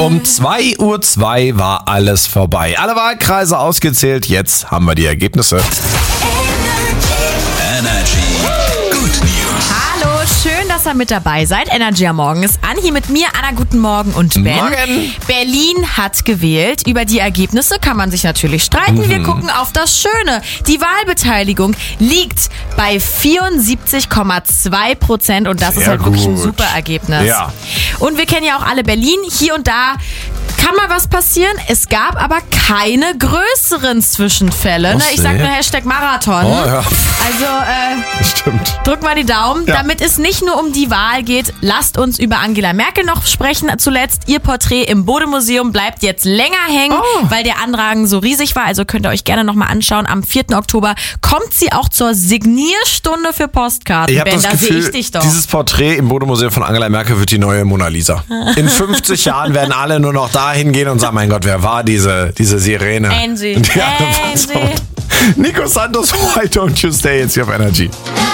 Um 2:02 Uhr war alles vorbei. Alle Wahlkreise ausgezählt, jetzt haben wir die Ergebnisse. Energy Good News. Hallo, schön, dass ihr mit dabei seid. Energy am Morgen ist an. Hier mit mir, Anna, guten Morgen und Ben. Morgen. Berlin hat gewählt. Über die Ergebnisse kann man sich natürlich streiten. Wir gucken auf das Schöne. Die Wahlbeteiligung liegt bei 74,2% und das ist Sehr halt wirklich ein gut. super Ergebnis. Ja. Und wir kennen ja auch alle Berlin. Hier und da kann mal was passieren. Es gab aber keine größeren Zwischenfälle. Ne? Ich sag nur #Marathon. Oh ja, Also, stimmt. drück mal die Daumen. Ja. Damit es nicht nur um die Wahl geht, lasst uns über Angela Merkel noch sprechen. Zuletzt, ihr Porträt im Bode-Museum bleibt jetzt länger hängen, weil der Andrang so riesig war. Also könnt ihr euch gerne nochmal anschauen. Am 4. Oktober kommt sie auch zur Signierstunde für Postkarten. Ich habe Ben, das da sehe Gefühl, ich dich doch. dieses Porträt im Bode-Museum von Angela Merkel wird die neue Mona Lisa. In 50 Jahren werden alle nur noch da hingehen und sagen, mein Gott, wer war diese Sirene? Angie. Ja, Angie. Nico Santos, Why Don't You Stay jetzt hier auf Energy.